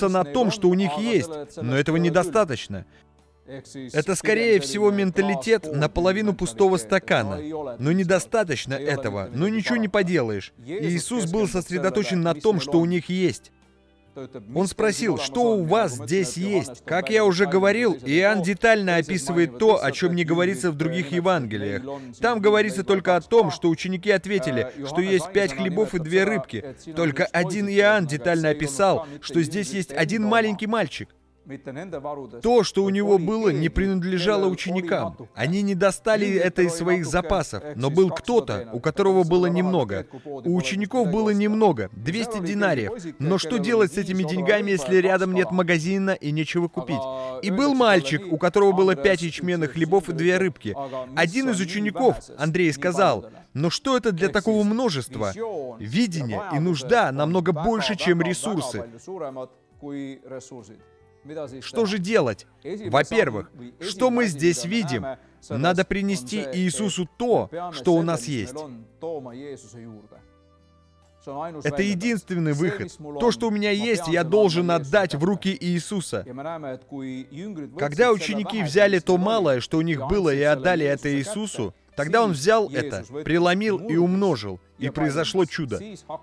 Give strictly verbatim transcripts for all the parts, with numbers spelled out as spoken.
фокусируются на том, что у них есть, но этого недостаточно. Это, скорее всего, менталитет наполовину пустого стакана. Но недостаточно этого, но ничего не поделаешь. Иисус был сосредоточен на том, что у них есть. Он спросил, что у вас здесь есть? Как я уже говорил, Иоанн детально описывает то, о чем не говорится в других Евангелиях. Там говорится только о том, что ученики ответили, что есть пять хлебов и две рыбки. Только один Иоанн детально описал, что здесь есть один маленький мальчик. То, что у него было, не принадлежало ученикам. Они не достали это из своих запасов, но был кто-то, у которого было немного. У учеников было немного, двести динариев. Но что делать с этими деньгами, если рядом нет магазина и нечего купить? И был мальчик, у которого было пять ячменных хлебов и две рыбки. Один из учеников, Андрей, сказал: «Но что это для такого множества? Видение и нужда намного больше, чем ресурсы». Что же делать? Во-первых, что мы здесь видим? Надо принести Иисусу то, что у нас есть. Это единственный выход. То, что у меня есть, я должен отдать в руки Иисуса. Когда ученики взяли то малое, что у них было, и отдали это Иисусу, тогда Он взял это, преломил и умножил, и произошло чудо.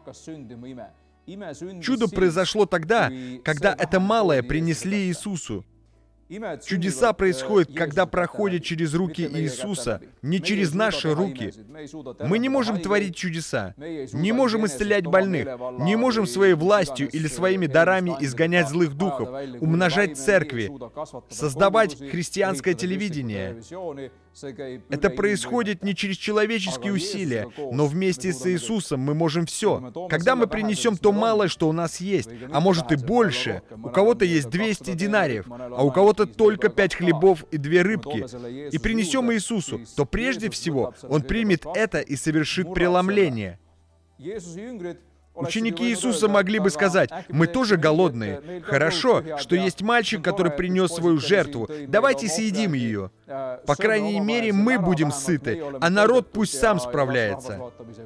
Чудо произошло тогда, когда это малое принесли Иисусу. Чудеса происходят, когда проходят через руки Иисуса, не через наши руки. Мы не можем творить чудеса, не можем исцелять больных, не можем своей властью или своими дарами изгонять злых духов, умножать церкви, создавать христианское телевидение. Это происходит не через человеческие усилия, но вместе с Иисусом мы можем все. Когда мы принесем то малое, что у нас есть, а может и больше, у кого-то есть двести динариев, а у кого-то только пять хлебов и две рыбки, и принесем Иисусу, то прежде всего Он примет это и совершит преломление. Ученики Иисуса могли бы сказать: «Мы тоже голодные. Хорошо, что есть мальчик, который принес свою жертву. Давайте съедим ее. По крайней мере, мы будем сыты, а народ пусть сам справляется».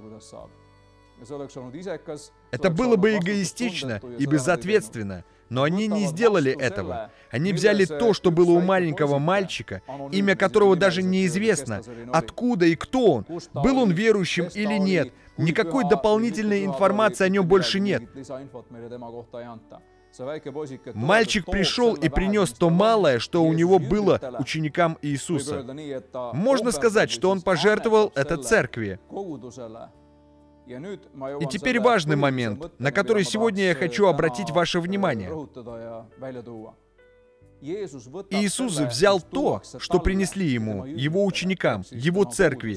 Это было бы эгоистично и безответственно, но они не сделали этого. Они взяли то, что было у маленького мальчика, имя которого даже неизвестно, откуда и кто он, был он верующим или нет. Никакой дополнительной информации о нем больше нет. Мальчик пришел и принес то малое, что у него было ученикам Иисуса. Можно сказать, что он пожертвовал это церкви. И теперь важный момент, на который сегодня я хочу обратить ваше внимание. Иисус взял то, что принесли Ему, Его ученикам, Его церкви,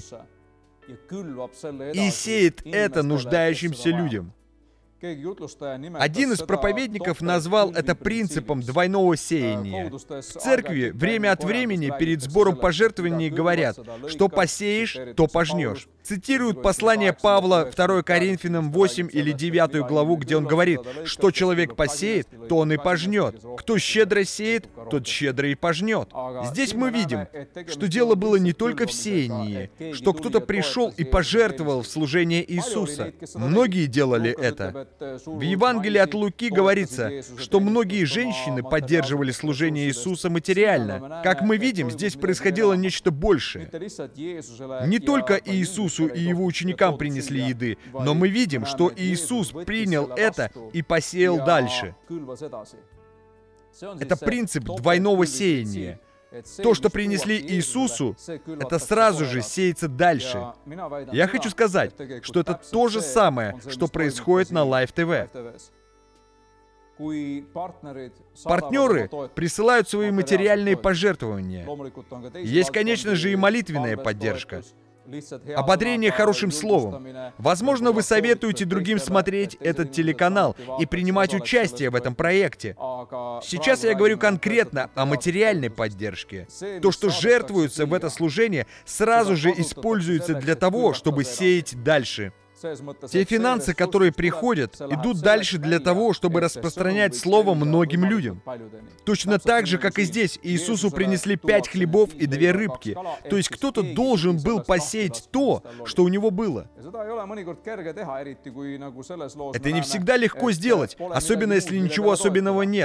и сеет это нуждающимся людям. Один из проповедников назвал это принципом двойного сеяния. В церкви время от времени перед сбором пожертвований говорят: «Что посеешь, то пожнешь». Цитируют послание Павла второе Коринфянам восемь или девятую главу, где он говорит: «Что человек посеет, то он и пожнет. Кто щедро сеет, тот щедро и пожнет». Здесь мы видим, что дело было не только в сеянии, что кто-то пришел и пожертвовал в служение Иисуса. Многие делали это. В Евангелии от Луки говорится, что многие женщины поддерживали служение Иисуса материально. Как мы видим, здесь происходило нечто большее. Не только Иисусу и Его ученикам принесли еды, но мы видим, что Иисус принял это и посеял дальше. Это принцип двойного сеяния. То, что принесли Иисусу, это сразу же сеется дальше. Я хочу сказать, что это то же самое, что происходит на Live ти ви. Партнеры присылают свои материальные пожертвования. Есть, конечно же, и молитвенная поддержка. Ободрение хорошим словом. Возможно, вы советуете другим смотреть этот телеканал и принимать участие в этом проекте. Сейчас я говорю конкретно о материальной поддержке. То, что жертвуется в это служение, сразу же используется для того, чтобы сеять дальше. Те финансы, которые приходят, идут дальше для того, чтобы распространять Слово многим людям. Точно так же, как и здесь, Иисусу принесли пять хлебов и две рыбки. То есть кто-то должен был посеять то, что у него было. Это не всегда легко сделать, особенно если ничего особенного нет.